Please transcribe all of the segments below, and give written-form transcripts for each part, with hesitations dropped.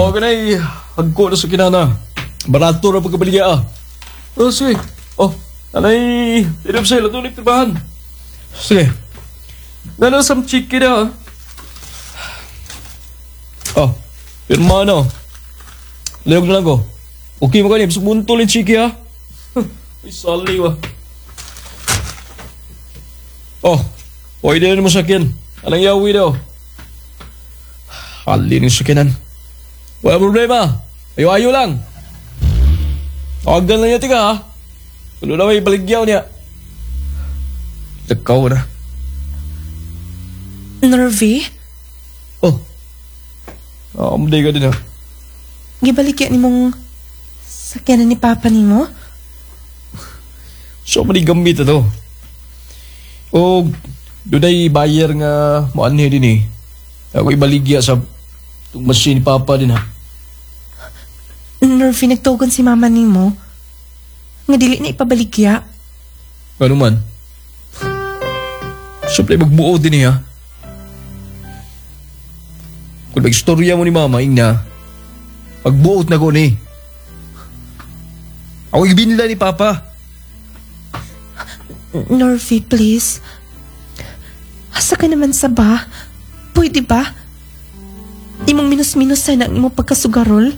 Oh, kanay. Hagko na sa kinana. Barato na pagkabaligya ah. Oh, sige. Oh, nanay. Tinap sa'yo. Latunik trabahan. Sige. Nana sam chiki na ah. Oh, pirma na. Layog na lang ko. Okay mo kanina. Bisog buntol yung chiki ah. Ay, sali wa. Oh, pwede na mo sakyan. Anong yawi daw? Hali ng sakinan. Wala problema. Ayo-ayo lang. Tawagan lang niya tika ha. Tulo na may baligyaw niya. Takaw na. Nervy? Oh. Amaday ka din ha. Gibalik yan ni mong sakyanan ni Papa ni mo? So, manigamit ito. O, doon ay bayar nga muanhe din eh. Ako ibaligya sa itong machine ni Papa din ha. Nervy, nagtugon si Mama ni mo. Nga dili na ipabaligya. Ano man? Siyempre magbuo din eh ha. Kung mag-istorya mo ni Mama, ina, magbuot na ko ni. Ako ibinila ni Papa. Nervy, please. Asa ka naman sa ba? Pwede ba? Imong minus-minus sana ang imong pagkasugarol.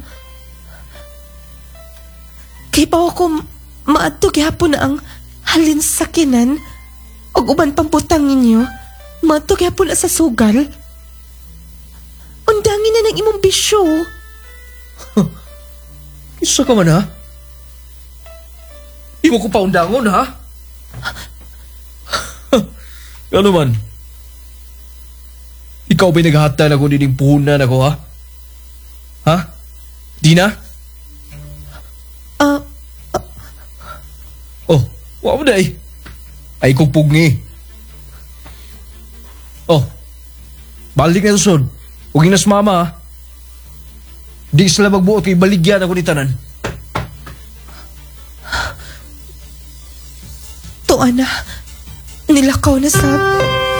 Kay pa ako maadto gihapon na ang halin sa kinan o uban pang butang ninyo. Maadto gihapon na sa sugal. Undangin na ng imong bisyo. Isa ka man ha? Di mo ko pa undangon ha? Ano man? Ikaw ba'y naghahatan ako dining puhunan ako ha? Ha? Di na? Oh, wala mo na eh. Ay kong pugngi. Oh, balik na susod. Huwag inas mama ha. Di sila magbuot kay baligyan ako ni tanan. Tuana, nilakaw na sab.